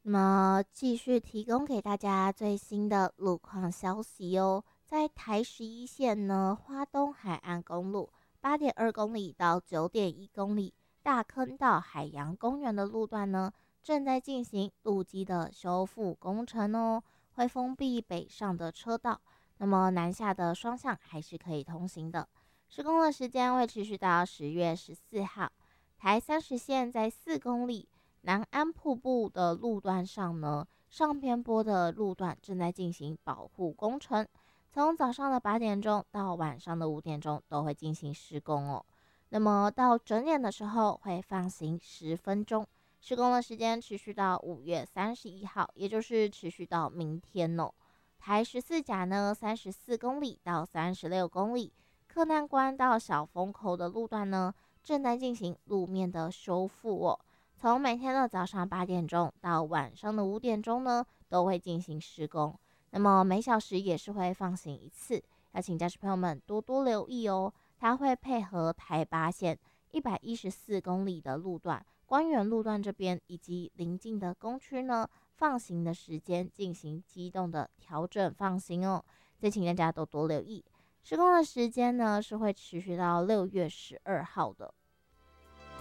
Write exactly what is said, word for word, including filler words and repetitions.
那么继续提供给大家最新的路况消息哦。在台十一线呢，花东海岸公路八点二公里到九点一公里，大坑到海洋公园的路段呢，正在进行路基的修复工程哦，会封闭北上的车道，那么南下的双向还是可以通行的。施工的时间会持续到十月十四号。台三十线在四公里。南安瀑布的路段上呢，上偏坡的路段正在进行保护工程，从早上的八点钟到晚上的五点钟都会进行施工哦。那么到整点的时候会放行十分钟，施工的时间持续到五月三十一号，也就是持续到明天哦。台十四甲呢，三十四公里到三十六公里，克难关到小风口的路段呢，正在进行路面的修复哦。从每天的早上八点钟到晚上的五点钟呢，都会进行施工。那么每小时也是会放行一次，要请驾驶朋友们多多留意哦。它会配合台八线一百一十四公里的路段、官园路段这边以及邻近的工区呢，放行的时间进行机动的调整放行哦。再请大家多多留意。施工的时间呢是会持续到六月十二号的。